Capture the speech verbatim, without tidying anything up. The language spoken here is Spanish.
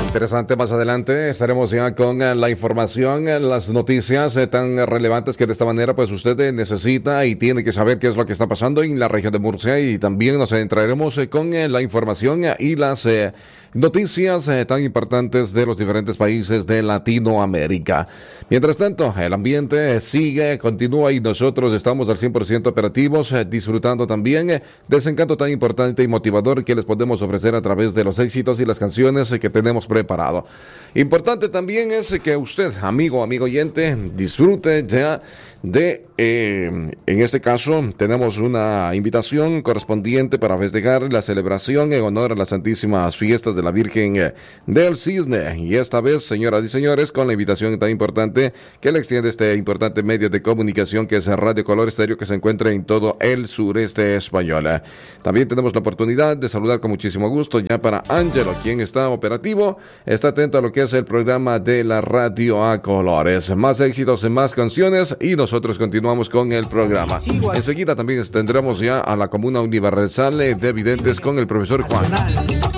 Interesante, más adelante estaremos ya con la información, las noticias tan relevantes que de esta manera pues usted necesita y tiene que saber qué es lo que está pasando en la región de Murcia, y también nos entraremos con la información y las eh, noticias eh, tan importantes de los diferentes países de Latinoamérica. Mientras tanto, el ambiente sigue, continúa y nosotros estamos al cien por ciento operativos, eh, disfrutando también eh, de ese encanto tan importante y motivador que les podemos ofrecer a través de los éxitos y las canciones eh, que tenemos preparado. Importante también es que usted, amigo, amigo oyente, disfrute ya de, eh, en este caso, tenemos una invitación correspondiente para festejar la celebración en honor a las santísimas fiestas de la Virgen eh, del Cisne. Y esta vez, señoras y señores, con la invitación tan importante que le extiende este importante medio de comunicación que es Radio Color Estéreo, que se encuentra en todo el sureste español. También tenemos la oportunidad de saludar con muchísimo gusto ya para Ángelo, quien está operativo, está atento a lo que es el programa de la Radio a Colores. Más éxitos, más canciones y nosotros continuamos con el programa. Enseguida también tendremos ya a la Comuna Universal de Videntes con el profesor Juan.